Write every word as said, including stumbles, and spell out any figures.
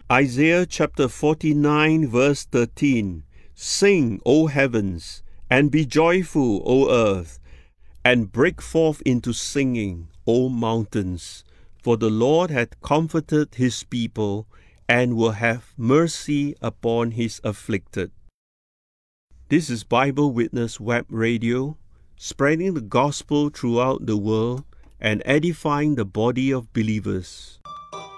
Isaiah chapter forty-nine verse thirteen. Sing, O heavens, and be joyful, O earth, and break forth into singing, O mountains, for the Lord hath comforted his people, and will have mercy upon his afflicted. This is Bible Witness Web Radio, spreading the gospel throughout the world and edifying the body of believers.